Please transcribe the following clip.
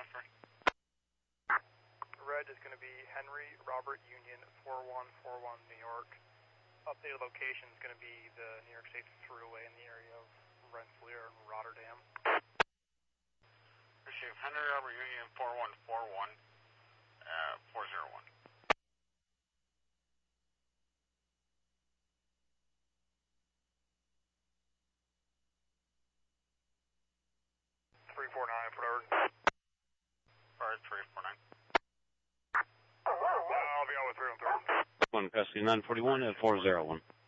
transfer. Red is going to be Henry Robert Union 4141 New York. Updated location is going to be the New York State Thruway in the area of Rensselaer and Rotterdam. Receive Henry Robert Union 4141, 401. Alright, 349. I'll be out with 313. 1 Custody 941 at 401.